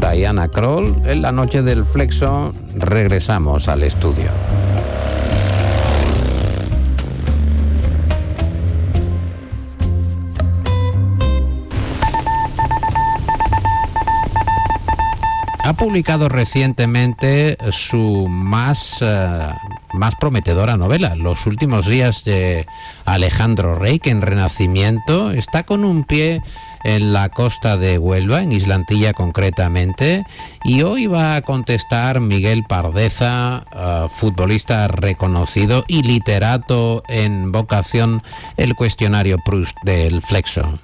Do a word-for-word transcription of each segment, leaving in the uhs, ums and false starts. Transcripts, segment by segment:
Diana Krall. En la noche del Flexo regresamos al estudio. Ha publicado recientemente su más, uh, más prometedora novela, Los últimos días de Alejandro Rey, que en Renacimiento está con un pie en la costa de Huelva, en Islantilla concretamente, y hoy va a contestar Miguel Pardeza, uh, futbolista reconocido y literato en vocación, el cuestionario Proust del Flexo.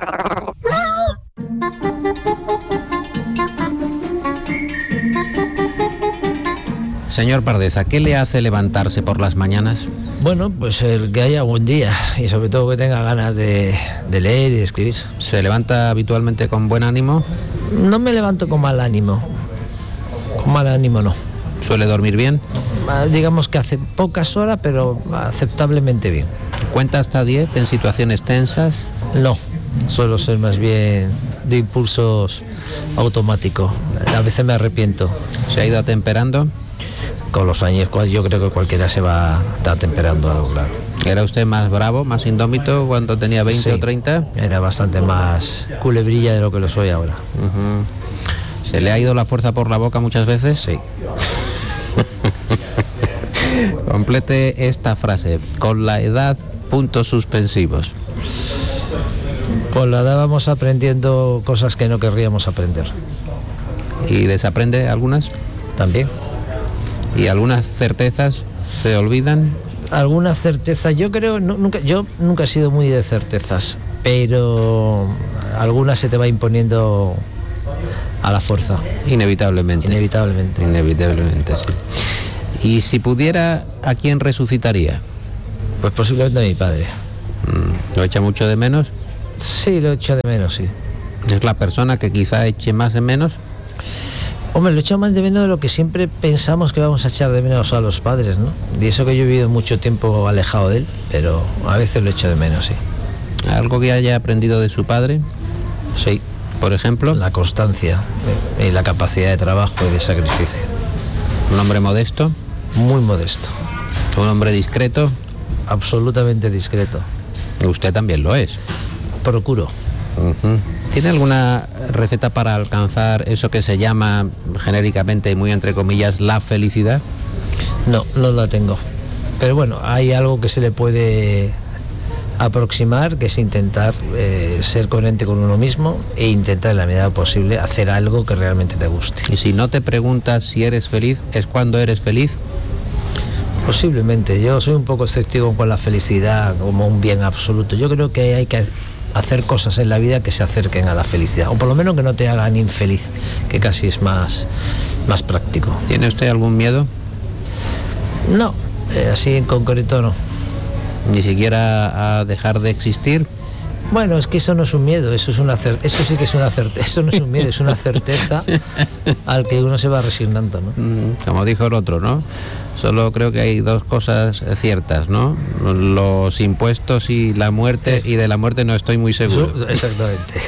Señor Pardeza, ¿qué le hace levantarse por las mañanas? Bueno, pues el que haya buen día y sobre todo que tenga ganas de, de leer y de escribir. ¿Se levanta habitualmente con buen ánimo? No me levanto con mal ánimo. Con mal ánimo no. ¿Suele dormir bien? Digamos que hace pocas horas, pero aceptablemente bien. ¿Cuenta hasta diez en situaciones tensas? No, suelo ser más bien de impulsos automáticos. A veces me arrepiento. ¿Se ha ido atemperando? Con los años yo creo que cualquiera se va atemperando algo, claro. ¿Era usted más bravo, más indómito cuando tenía veinte sí, o treinta? Era bastante más culebrilla de lo que lo soy ahora. Uh-huh. ¿Se le ha ido la fuerza por la boca muchas veces? Sí. Complete esta frase. Con la edad, puntos suspensivos. Con la edad vamos aprendiendo cosas que no querríamos aprender. ¿Y desaprende algunas? También. ¿Y algunas certezas se olvidan? Algunas certezas, yo creo, no, nunca, yo nunca he sido muy de certezas, pero algunas se te va imponiendo a la fuerza. Inevitablemente. Inevitablemente. Inevitablemente, sí. Y si pudiera, ¿a quién resucitaría? Pues posiblemente a mi padre. ¿Lo echa mucho de menos? Sí, lo echo de menos, sí. ¿Es la persona que quizá eche más de menos? Hombre, lo echo más de menos de lo que siempre pensamos que vamos a echar de menos a los padres, ¿no? Y eso que yo he vivido mucho tiempo alejado de él, pero a veces lo echo de menos, sí. ¿Algo que haya aprendido de su padre? Sí. ¿Por ejemplo? La constancia y la capacidad de trabajo y de sacrificio. ¿Un hombre modesto? Muy modesto. ¿Un hombre discreto? Absolutamente discreto. Usted también lo es. Procuro. Uh-huh. ¿Tiene alguna receta para alcanzar eso que se llama genéricamente y muy entre comillas la felicidad? No, no la tengo. Pero bueno, hay algo que se le puede aproximar, que es intentar eh, ser coherente con uno mismo e intentar en la medida posible hacer algo que realmente te guste. Y si no te preguntas si eres feliz, ¿es cuando eres feliz? Posiblemente. Yo soy un poco escéptico con la felicidad como un bien absoluto. Yo creo que hay que hacer cosas en la vida que se acerquen a la felicidad, o por lo menos que no te hagan infeliz, que casi es más, más práctico. ¿Tiene usted algún miedo? No, eh, así en concreto no. ¿Ni siquiera a dejar de existir? Bueno, es que eso no es un miedo, eso es una cer- eso sí que es una certeza, eso no es un miedo, es una certeza al que uno se va resignando, ¿no? Como dijo el otro, ¿no? Solo creo que hay dos cosas ciertas, ¿no? Los impuestos y la muerte, y de la muerte no estoy muy seguro. Eso, exactamente.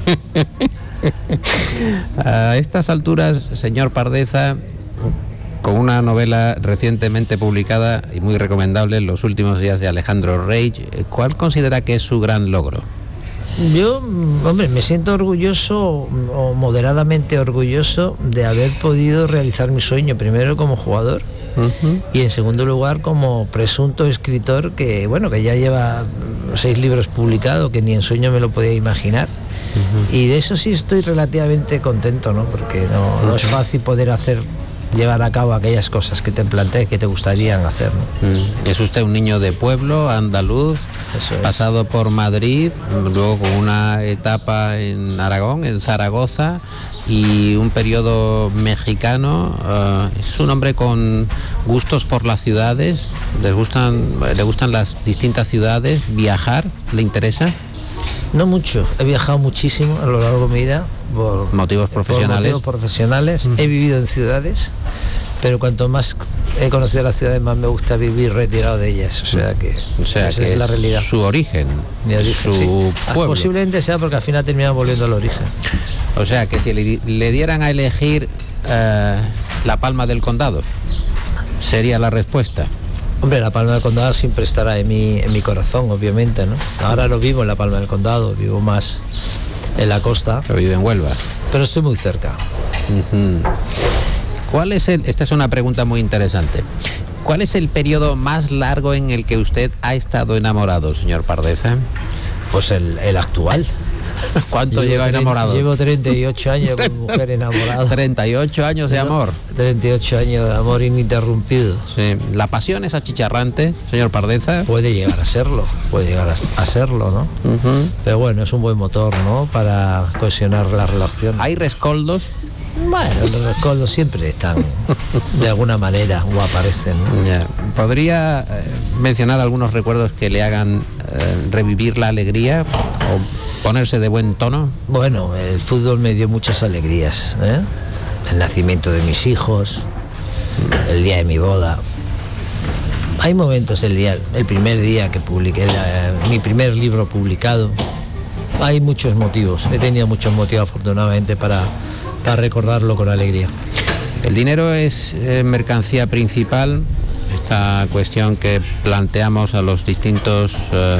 A estas alturas, señor Pardeza, con una novela recientemente publicada y muy recomendable, Los últimos días de Alejandro Rey, ¿cuál considera que es su gran logro? Yo, hombre, me siento orgulloso o moderadamente orgulloso de haber podido realizar mi sueño, primero como jugador, uh-huh, y en segundo lugar como presunto escritor que, bueno, que ya lleva seis libros publicados, que ni en sueño me lo podía imaginar. Uh-huh. Y de eso sí estoy relativamente contento, ¿no? Porque no, no es fácil poder hacer, llevar a cabo aquellas cosas que te plantees que te gustarían hacer, ¿no? Mm. Es usted un niño de pueblo, andaluz, eso es, pasado por Madrid, luego con una etapa en Aragón, en Zaragoza, y un periodo mexicano. Uh, es un hombre con gustos por las ciudades. ¿Les gustan, le gustan las distintas ciudades? ¿Viajar le interesa? No mucho, he viajado muchísimo a lo largo de mi vida por motivos profesionales. Por motivos profesionales. Uh-huh. He vivido en ciudades, pero cuanto más he conocido las ciudades, más me gusta vivir retirado de ellas. O sea que, o sea esa que es la realidad. Su origen, Mi origen su sí. pueblo. Posiblemente sea porque al final terminamos volviendo al origen. O sea que si le, le dieran a elegir eh, la Palma del Condado, sería la respuesta. Hombre, la Palma del Condado siempre estará en mi, en mi corazón, obviamente, ¿no? Ahora no vivo en la Palma del Condado, vivo más en la costa. Pero vive en Huelva. Pero estoy muy cerca. Uh-huh. ¿Cuál es el, esta es una pregunta muy interesante. ¿Cuál es el periodo más largo en el que usted ha estado enamorado, señor Pardeza? Pues el, el actual. ¿Cuánto llevo lleva enamorado? Llevo treinta y ocho años con mujer enamorada. treinta y ocho años de amor. treinta y ocho años de amor ininterrumpido. Sí. ¿La pasión es achicharrante, señor Pardeza? Puede llegar a serlo, puede llegar a, a serlo, ¿no? Uh-huh. Pero bueno, es un buen motor, ¿no? Para cohesionar la relación. ¿Hay rescoldos? Bueno, los rescoldos siempre están de alguna manera o aparecen, ¿no? Yeah. ¿Podría eh, mencionar algunos recuerdos que le hagan eh, revivir la alegría o ponerse de buen tono? Bueno, el fútbol me dio muchas alegrías, ¿eh? El nacimiento de mis hijos, el día de mi boda. Hay momentos, el día, el primer día que publiqué la, mi primer libro publicado. Hay muchos motivos, he tenido muchos motivos afortunadamente para, para recordarlo con alegría. El dinero es eh, mercancía principal, esta cuestión que planteamos a los distintos eh,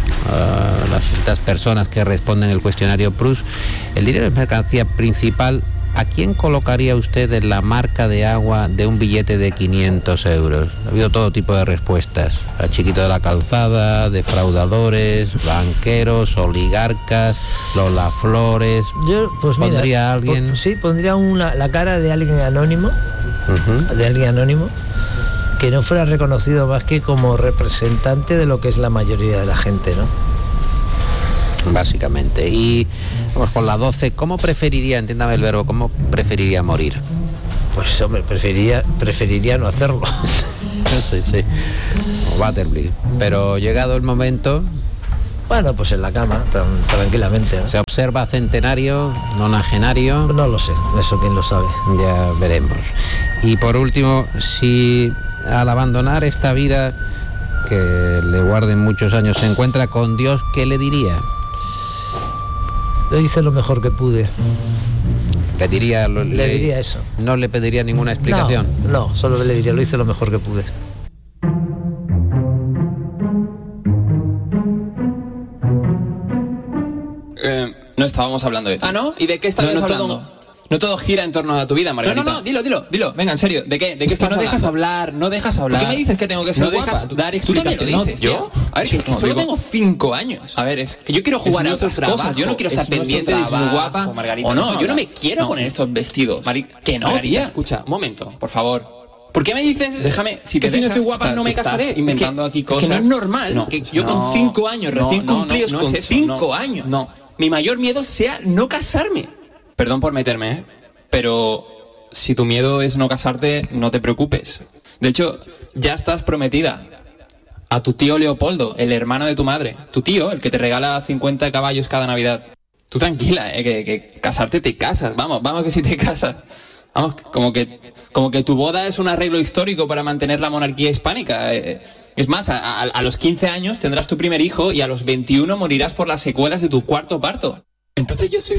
a las distintas personas que responden el cuestionario Proust. El dinero es mercancía principal. ¿A quién colocaría usted en la marca de agua de un billete de quinientos euros? Ha habido todo tipo de respuestas. A Chiquito de la Calzada, defraudadores, banqueros, oligarcas, Lola Flores. Yo, pues ¿Pondría mira, a alguien? Por, sí, pondría una, la cara de alguien anónimo, uh-huh. de alguien anónimo, que no fuera reconocido más que como representante de lo que es la mayoría de la gente, ¿no? Básicamente. Y vamos con la doce. ¿Cómo preferiría, entiéndame el verbo, cómo preferiría morir? Pues hombre, preferiría, preferiría no hacerlo. Sí, sí. O Butterfly. Pero llegado el momento... Bueno, pues en la cama, tan, tranquilamente, ¿no? ¿Se observa centenario, nonagenario? No lo sé, eso quién lo sabe. Ya veremos. Y por último, si al abandonar esta vida, que le guarden muchos años, se encuentra con Dios, ¿qué le diría? Le hice lo mejor que pude. Le diría, lo, le, le diría eso. No le pediría ninguna explicación. No, no, solo le diría, lo hice lo mejor que pude. Eh, no estábamos hablando de ti. ¿Ah, no? ¿Y de qué estabas no, no hablando? Todo, no todo gira en torno a tu vida, Margarita. No, no, no, dilo, dilo, dilo. Venga, en serio, ¿de qué? ¿De qué estás no dejas hablando? hablar, no dejas hablar. ¿Por qué me dices que tengo que ser no guapa? dejas dar Tú también explicaciones. lo dices, ¿Yo? tío. A ver, es que No, solo digo- tengo cinco años. A ver, es Que yo quiero jugar es a otras nuestro cosas. Yo no trabajo, quiero estar es nuestro pendiente de si soy trabajo, guapa Margarita, o no. deja Yo no me hablar. quiero No. poner estos vestidos. Mari- Que no, Margarita, tía. escucha, un momento, por favor. ¿Por qué me dices Déjame, si que te si no dejas, estoy guapa estás- no me te estás casaré? inventando Es que, aquí cosas. es que no es normal No, que yo no, con cinco años, no, recién no, no, cumplidos, no con es eso, cinco no, años, no. mi mayor miedo sea no casarme. Perdón por meterme, ¿eh? Pero si tu miedo es no casarte, no te preocupes. De hecho, ya estás prometida a tu tío Leopoldo, el hermano de tu madre. Tu tío, el que te regala cincuenta caballos cada Navidad. Tú tranquila, ¿eh? que, que casarte te casas. Vamos, vamos que si te casas. Vamos, como que, como que tu boda es un arreglo histórico para mantener la monarquía hispánica. Eh, Es más, a, a, a los quince años tendrás tu primer hijo y a los veintiuno morirás por las secuelas de tu cuarto parto. Entonces yo soy